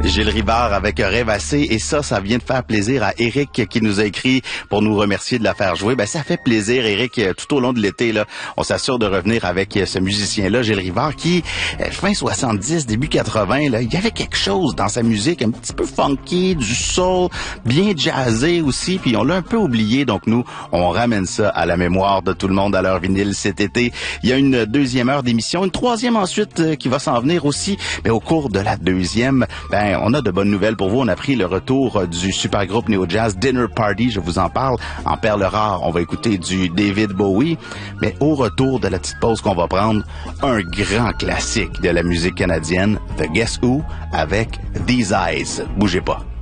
Gilles Rivard avec Rêvasser, et ça vient de faire plaisir à Eric qui nous a écrit pour nous remercier de la faire jouer. Ben ça fait plaisir, Eric, tout au long de l'été là, on s'assure de revenir avec ce musicien-là, Gilles Rivard, qui fin 70, début 80 là, il y avait quelque chose dans sa musique un petit peu funky, du soul, bien jazzé aussi, puis on l'a un peu oublié, donc nous on ramène ça à la mémoire de tout le monde à leur vinyle cet été. Il y a une deuxième heure d'émission, une troisième ensuite qui va s'en venir aussi, mais au cours de la deuxième, ben on a de bonnes nouvelles pour vous. On a pris le retour du super groupe Neo Jazz Dinner Party, je vous en parle. En perles rares, on va écouter du David Bowie, mais au retour de la petite pause qu'on va prendre, un grand classique de la musique canadienne, The Guess Who avec These Eyes. Bougez pas.